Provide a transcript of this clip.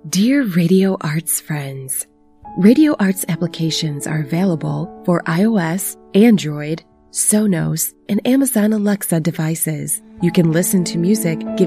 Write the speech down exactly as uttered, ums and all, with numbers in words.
Dear Radio Arts friends, Radio Arts applications are available for iOS, Android, Sonos, and Amazon Alexa devices. You can listen to music, give